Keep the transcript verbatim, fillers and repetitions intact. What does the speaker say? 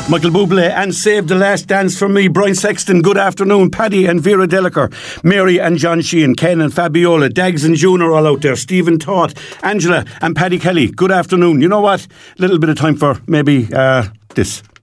Michael Bublé and Save the Last Dance for me. Brian Sexton, good afternoon. Paddy and Vera Delacour, Mary and John Sheehan, Ken and Fabiola, Dags and June are all out there, Stephen Todd, Angela and Paddy Kelly, good afternoon. You know what? A little bit of time for maybe uh, this.